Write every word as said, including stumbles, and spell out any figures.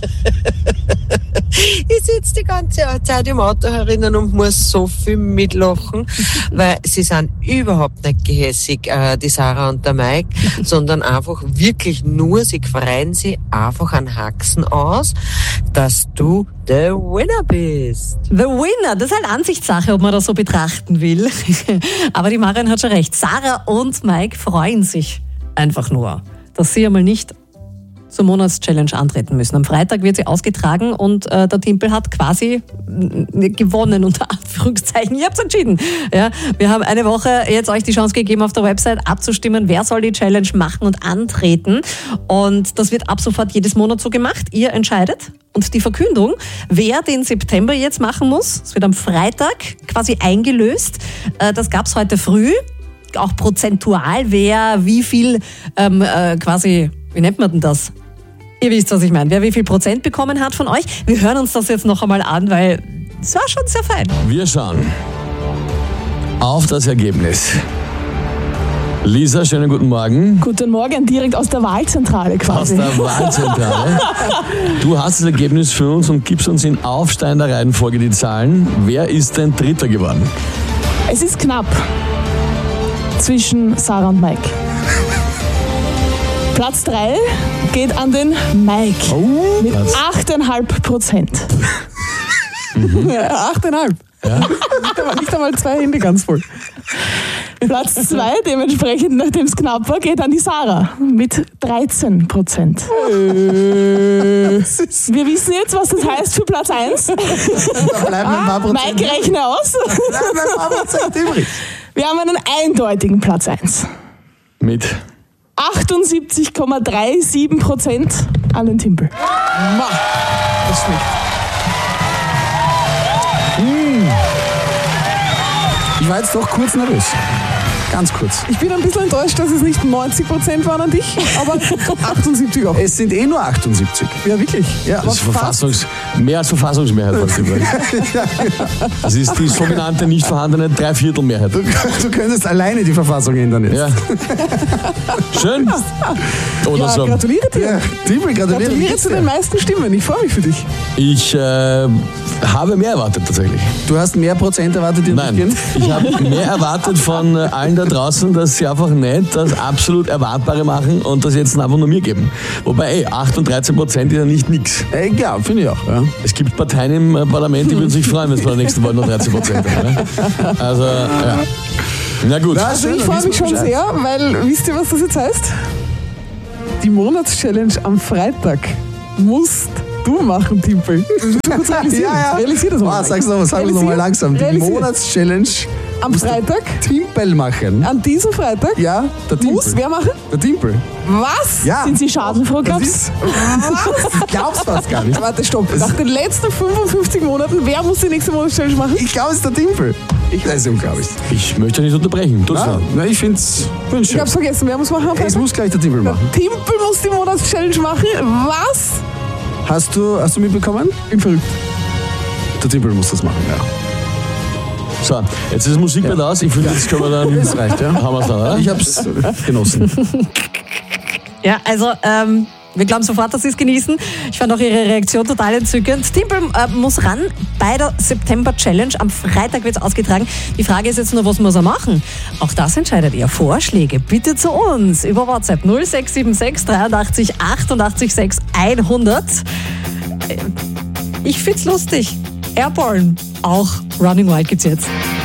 Ich sitze die ganze Zeit im Auto herinnen und muss so viel mitlachen, weil sie sind überhaupt nicht gehässig, äh, die Sarah und der Mike, sondern einfach wirklich nur, sie freuen sich einfach an Haxen aus, dass du der Winner bist. The Winner, das ist halt Ansichtssache, ob man das so betrachten will. Aber die Marion hat schon recht. Sarah und Mike freuen sich einfach nur, dass sie einmal nicht zur Monatschallenge antreten müssen. Am Freitag wird sie ausgetragen und äh, der Timpel hat quasi äh, gewonnen, unter Anführungszeichen. Ihr habt's entschieden. Ja, wir haben eine Woche jetzt euch die Chance gegeben, auf der Website abzustimmen, wer soll die Challenge machen und antreten. Und das wird ab sofort jedes Monat so gemacht. Ihr entscheidet. Und die Verkündung, wer den September jetzt machen muss, es wird am Freitag quasi eingelöst. Äh, das gab's heute früh. Auch prozentual, wer wie viel ähm, äh, quasi, wie nennt man denn das? Ihr wisst, was ich meine. Wer wie viel Prozent bekommen hat von euch. Wir hören uns das jetzt noch einmal an, weil es war schon sehr fein. Wir schauen auf das Ergebnis. Lisa, schönen guten Morgen. Guten Morgen, direkt aus der Wahlzentrale quasi. Aus der Wahlzentrale. Du hast das Ergebnis für uns und gibst uns in aufsteigender Reihenfolge die Zahlen. Wer ist denn Dritter geworden? Es ist knapp zwischen Sarah und Mike. Platz drei geht an den Mike Oh, mit Platz. acht Komma fünf Prozent. Mhm. Ja, acht Komma fünf. Ja? Nicht einmal, nicht einmal zwei Hände ganz voll. Platz zwei, dementsprechend, nachdem es knapp war, geht an die Sarah mit dreizehn Prozent. Wir wissen jetzt, was das heißt für Platz eins. Da bleiben ein paar Prozent. Mike, rechne aus. Da bleiben ein paar Prozent übrig. Wir haben einen eindeutigen Platz eins. Mit achtundsiebzig Komma siebenunddreißig Prozent an den Timpel. Ma, das schmeckt. Ich war jetzt doch kurz nervös. Ganz kurz. Ich bin ein bisschen enttäuscht, dass es nicht neunzig Prozent waren an dich, aber achtundsiebzig auch. Es sind eh nur achtundsiebzig. Ja, wirklich. Ja, das ist Verfassungs, mehr als Verfassungsmehrheit. Was ich das ist die sogenannte nicht vorhandene Dreiviertelmehrheit. du, du könntest alleine die Verfassung ändern jetzt. Ja. Schön. Oder Ja, so. gratuliere dir. Ja, Timpel, gratuliere. Gratuliere zu den meisten Stimmen. Ich freue mich für dich. Ich äh, habe mehr erwartet tatsächlich. Du hast mehr Prozent erwartet, die Nein, durchgehen? ich habe mehr erwartet von äh, allen da draußen, dass sie einfach nicht das absolut Erwartbare machen und das jetzt einfach nur mir geben. Wobei, ey, acht und dreizehn Prozent ist ja nicht nix. Äh, ja, finde ich auch. Ja. Es gibt Parteien im äh, Parlament, die würden sich freuen, wenn es bei der nächsten Wahl nur dreizehn Prozent haben. Ne? Also, ja. Na gut. Na, Also schön, ich dann freue mich wissen wir schon Bescheid. sehr, weil, wisst ihr, was das jetzt heißt? Die Monatschallenge am Freitag musst du machen, Timpel. Du kurz realisieren. Ja, ja. Realisier das mal. Oh, sag's noch, sag noch mal langsam. Die Realisier. Monatschallenge Am musst du Freitag, Timpel machen. an diesem Freitag, Ja, der Timpel. muss wer machen? Der Timpel. Was? Ja. Sind Sie schadenfroh, Das glaubst ist, ich glaub's fast gar nicht. Warte, stopp. Nach den letzten fünfundfünfzig Monaten, wer muss die nächste Monatschallenge machen? Ich glaube, es ist der Timpel. Ich, das ist unglaublich. Ich möchte nicht unterbrechen. Tut's Na, noch. na, ich find's Ich schön. hab's vergessen, wer muss machen am Es Freitag? muss gleich der Timpel machen. Timpel muss die Monatschallenge machen. Was? Hast du, hast du mitbekommen? Bin verrückt. Der Timpel muss das machen, ja. So, jetzt ist das Musikbett aus. Ich finde, jetzt können wir dann. Das reicht, ja. Haben wir's dann, oder? Ich hab's genossen. Ja, also ähm, wir glauben sofort, dass sie es genießen. Ich fand auch ihre Reaktion total entzückend. Timpel äh, muss ran bei der September-Challenge. Am Freitag wird es ausgetragen. Die Frage ist jetzt nur, was muss er machen? Auch das entscheidet ihr. Vorschläge bitte zu uns über WhatsApp null sechs sieben sechs dreiundachtzig achtundachtzig sechs hundert. Ich find's lustig. Airborne, auch Running Wild gibt's jetzt.